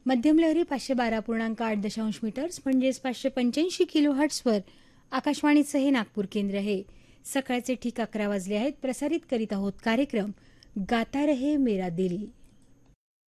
मध्यम लहरी 512.8 मीटर्स म्हणजेच 585 किलो हर्ट्सवर आकाशवाणीचं हे नागपूर केंद्र आहे. सकाळचे ठीक 11 वाजले आहेत. प्रसारित करीत आहोत कार्यक्रम गाता रहे मेरा दिल.